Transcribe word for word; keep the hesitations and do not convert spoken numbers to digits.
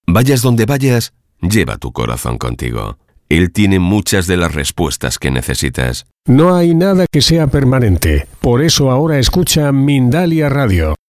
Vayas donde vayas, lleva tu corazón contigo. Él tiene muchas de las respuestas que necesitas. No hay nada que sea permanente. Por eso ahora escucha Mindalia Radio.